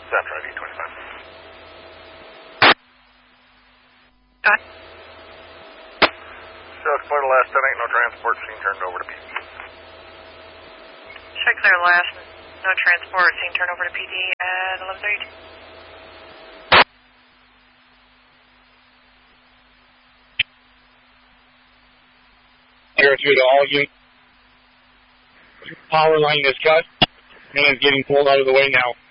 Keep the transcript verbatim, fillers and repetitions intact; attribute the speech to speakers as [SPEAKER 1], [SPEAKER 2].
[SPEAKER 1] Central, I D twenty-five.
[SPEAKER 2] Got it.
[SPEAKER 1] South Florida, last ten eight, no transport, scene turned over to P D.
[SPEAKER 2] Check clear last, no transport, scene turned over to P D at eleven thirty-two.
[SPEAKER 3] Zero two to all units. Power line is cut. Man's getting pulled out of the way now.